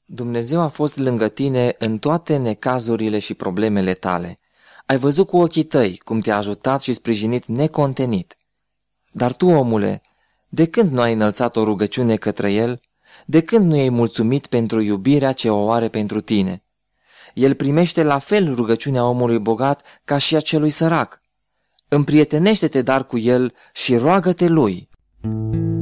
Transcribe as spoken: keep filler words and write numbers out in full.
Dumnezeu a fost lângă tine în toate necazurile și problemele tale. Ai văzut cu ochii tăi cum te-a ajutat și sprijinit necontenit. Dar tu, omule, de când nu ai înălțat o rugăciune către El? De când nu i-ai mulțumit pentru iubirea ce o are pentru tine? El primește la fel rugăciunea omului bogat ca și a celui sărac. Împrietenește-te dar cu El și roagă-te Lui.